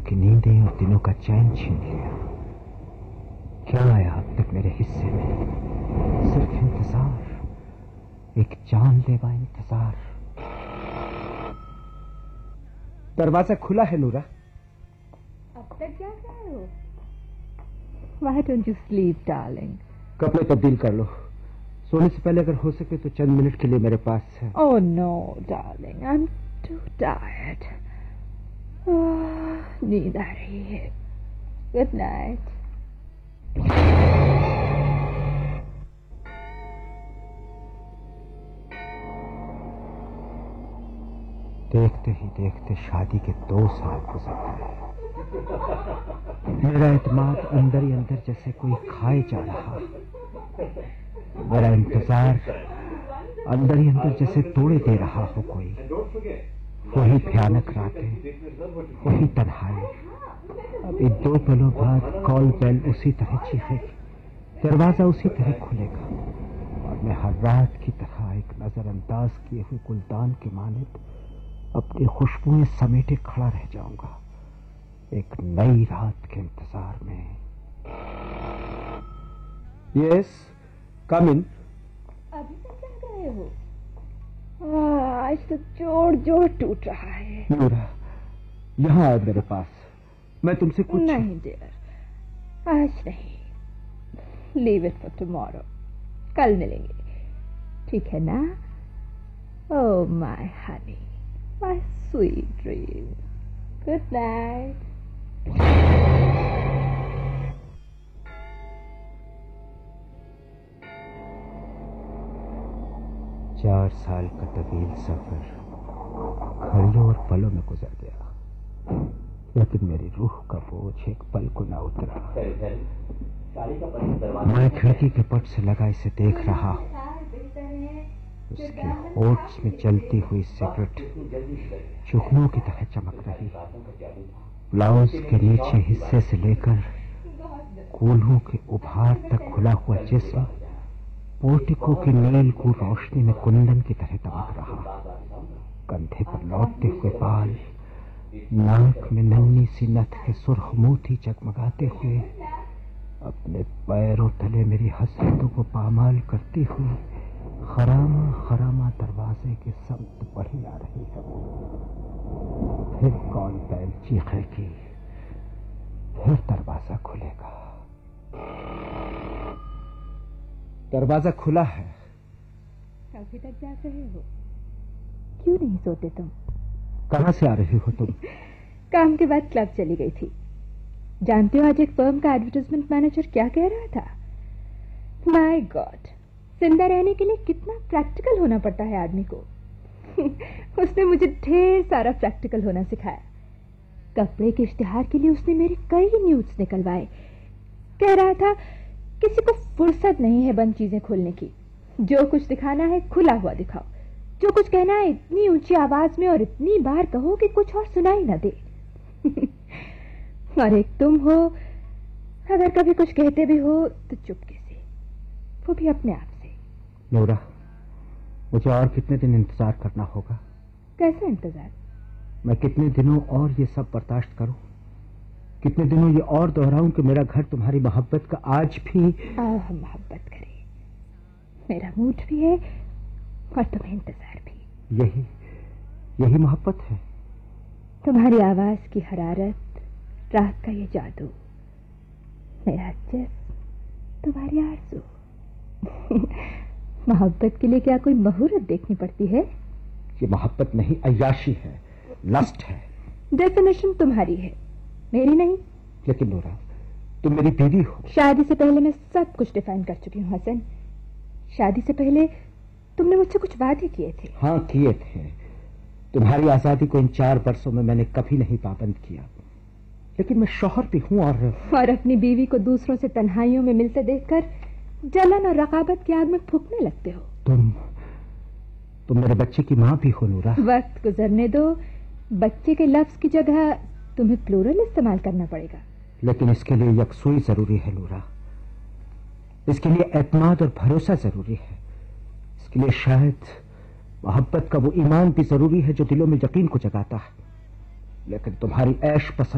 की नींदें और दिनों का चैन छीन लिया। क्या आया अब तक मेरे हिस्से में? सिर्फ इंतजार, एक जानलेवा इंतजार। दरवाजा खुला है नूरा। अब तक क्या कर रहे हो? Why don't you sleep, darling? कपड़े तब्दील कर लो। सोने से पहले अगर हो सके तो चंद मिनट के लिए मेरे पास है। Oh no, darling, I'm too tired. नींद आ रही है। Good night. देखते ही देखते शादी के 2 साल गुजर गए। मेरा एतमाद अंदर ही अंदर जैसे कोई खाए जा रहा। मेरा इंतजार अंदर ही अंदर जैसे तोड़े दे रहा हो कोई। वही भयानक रातें, वही तन्हाई। अब इन 2 पलों बाद कॉल बेल उसी तरह चीखेगी, दरवाजा उसी तरह खुलेगा और मैं हर रात की तरह एक नजरअंदाज किए हुए गुलदान के मानद अपनी खुशबुएं समेटे खड़ा रह जाऊंगा, एक नई रात के इंतजार में। यस, कम इन। अभी तक क्या कर रहे हो? आज तो जोड़ जोड़ टूट रहा है। नूरा, यहाँ आओ मेरे पास। मैं तुमसे कुछ नहीं डियर, आज नहीं। Leave it for tomorrow. कल मिलेंगे, ठीक है ना? Oh my Honey, my sweet dream. Good night. 4 साल का तवील सफर घड़ियों और पलों में गुजर गया, लेकिन मेरी रूह का बोझ एक पल को न उतरा। मैं खिड़की के पट से लगा इसे देख रहा हूँ। उसके होठ्स में जलती हुई सिगरेट चुखनों की तरह चमक रही। ब्लाउज के नीचे हिस्से से लेकर कूल्हों के उभार तक खुला हुआ जिस्म पोर्टिको की नील को रोशनी में कुंदन की तरह दमक रहा। कंधे पर लौटते हुए बाल, नाक में नन्ही सी नथ के सुर्ख मोती जगमगाते हुए अपने पैरों तले मेरी हसरतों को पामाल करती हुई खरामा खरामा दरवाजे के समत बढ़ी आ रही है। फिर कॉल बेल चीखेगी, फिर दरवाजा खुलेगा। दरवाजा खुला है। अभी तक जाग रहे हो? क्यों नहीं सोते तुम? कहां से आ रही हो तुम? काम के बाद क्लब चली गई थी। जानते हो आज एक फर्म का एडवर्टाइजमेंट मैनेजर क्या कह रहा था? माय गॉड, जिंदा रहने के लिए कितना प्रैक्टिकल होना पड़ता है आदमी को। उसने मुझे ढेर सारा प्रैक्टिकल होना सिखाया। कपड़े के इश्तिहार के लिए उसने मेरे कई न्यूज़ निकलवाए। कह रहा था किसी को फुर्सत नहीं है बंद चीजें खोलने की। जो कुछ दिखाना है खुला हुआ दिखाओ, जो कुछ कहना है इतनी ऊंची आवाज में और इतनी बार कहो कि कुछ और सुनाई ना दे। और एक तुम हो, अगर कभी कुछ कहते भी हो तो चुपके से, वो भी अपने आप से। नूरा, मुझे और कितने दिन इंतजार करना होगा? कैसे इंतजार? मैं कितने दिनों और ये सब बर्दाश्त करूं? कितने दिनों ये और दोहराऊं कि मेरा घर तुम्हारी मोहब्बत का आज भी। मोहब्बत करे, मेरा मूड भी है और तुम्हें इंतजार भी। यही मोहब्बत है। तुम्हारी आवाज की हरारत, रात का ये जादू, मेरा जिस्म, तुम्हारी आरज़ू। मोहब्बत के लिए क्या कोई मुहूर्त देखनी पड़ती है? ये मोहब्बत नहीं, अय्याशी है, लस्ट है। डेफिनेशन तुम्हारी है, मेरी नहीं। लेकिन नूरा, तुम मेरी बीवी हो। शादी से पहले मैं सब कुछ डिफाइन कर चुकी हूँ हसन। शादी से पहले तुमने मुझसे कुछ वादे किए थे। हाँ, किए थे। तुम्हारी आजादी को इन 4 वर्षों में मैंने कभी नहीं पाबंद किया। लेकिन मैं शौहर भी हूँ और अपनी बीवी को दूसरों से तन्हाइयों में मिलते देखकर जलन और रकाबत की आग में फूंकने लगते हो। तुम मेरे बच्चे की माँ भी हो नूरा। वक्त गुजरने दो, बच्चे के लफ्ज की जगह तुम्हें प्लूरल इस्तेमाल करना पड़ेगा। लेकिन इसके लिए यकसुई जरूरी है नूरा। इसके लिए एतमाद और भरोसा जरूरी है। इसके लिए शायद मोहब्बत का वो ईमान भी जरूरी है जो दिलों में यकीन को जगाता है। लेकिन तुम्हारी ऐश पसंद